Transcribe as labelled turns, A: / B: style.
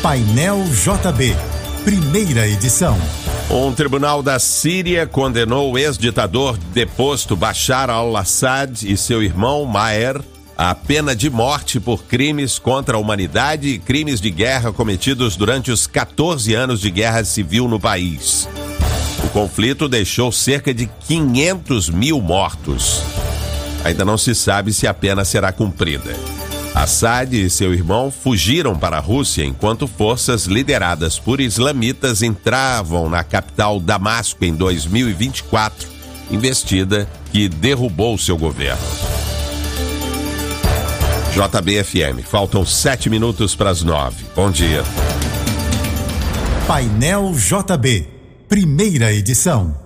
A: Painel JB, primeira edição.
B: Um tribunal da Síria condenou o ex-ditador deposto Bashar al-Assad e seu irmão Maher à pena de morte por crimes contra a humanidade e crimes de guerra cometidos durante os 14 anos de guerra civil no país. O conflito deixou cerca de 500 mil mortos. Ainda não se sabe se a pena será cumprida. Assad e seu irmão fugiram para a Rússia enquanto forças lideradas por islamitas entravam na capital Damasco em 2024, investida que derrubou seu governo. JB-FM, faltam 7 minutos para as 9. Bom dia.
A: Painel JB, primeira edição.